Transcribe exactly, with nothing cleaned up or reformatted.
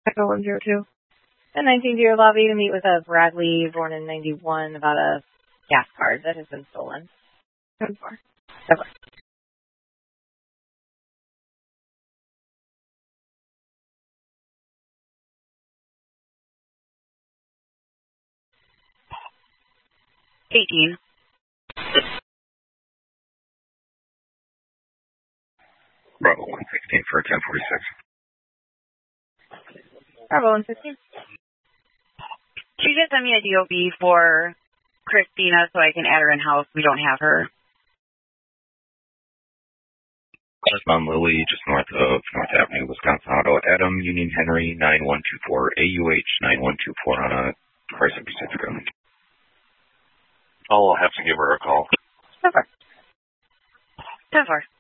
Echo one zero two. The nineteen zero lobby to meet with a Bradley, born in ninety-one, about a gas card that has been stolen. Code four. Over. eighteen. Bravo one sixteen for ten forty-six. Bravo one sixteen. Can you just send me a D O B for Christina so I can add her in-house? We don't have her. Mount Lily, just north of North Avenue, Wisconsin Auto. Adam, Union Henry, nine one two four, A U H nine one two four on a Chrysler Pacifica. I'll have to give her a call. ten four. ten four.